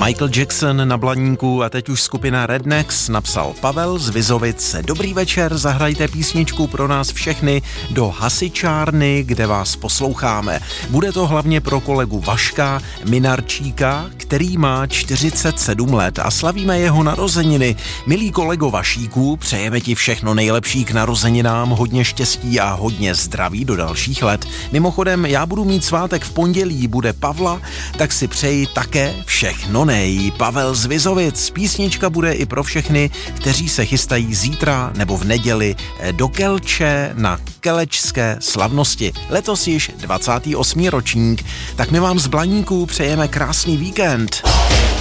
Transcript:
Michael Jackson na Blaníku a teď už skupina Rednecks napsal Pavel z Vizovic. Dobrý večer, zahrajte písničku pro nás všechny do hasičárny, kde vás posloucháme. Bude to hlavně pro kolegu Vaška Minarčíka, který má 47 let a slavíme jeho narozeniny. Milý kolego Vašíku, přejeme ti všechno nejlepší k narozeninám, hodně štěstí a hodně zdraví do dalších let. Mimochodem, já budu mít svátek v pondělí, bude Pavla, tak si přeji také všechno nej. Pavel z Vizovic. Písnička bude i pro všechny, kteří se chystají zítra nebo v neděli do Kelče na kelečské slavnosti. Letos již 28. ročník. Tak my vám z Blaníku přejeme krásný víkend.